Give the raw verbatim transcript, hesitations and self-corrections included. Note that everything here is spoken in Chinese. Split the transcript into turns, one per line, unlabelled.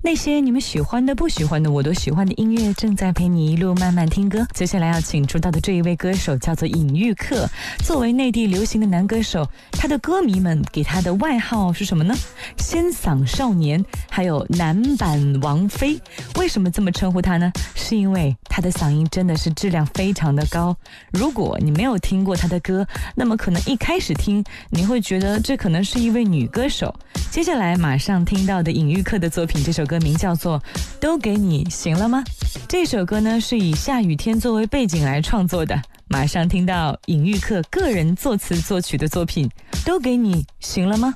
那些你们喜欢的不喜欢的我都喜欢的音乐，正在陪你一路慢慢听歌。接下来要请出道的这一位歌手叫做尹玉克，作为内地流行的男歌手，他的歌迷们给他的外号是什么呢？仙嗓少年，还有男版王菲。为什么这么称呼他呢？是因为他的嗓音真的是质量非常的高。如果你没有听过他的歌，那么可能一开始听你会觉得这可能是一位女歌手。接下来马上听到的尹玉克的作品，这首歌名叫做《都给你行了吗》。这首歌呢是以下雨天作为背景来创作的。马上听到尹玉克个人作词作曲的作品《都给你行了吗》。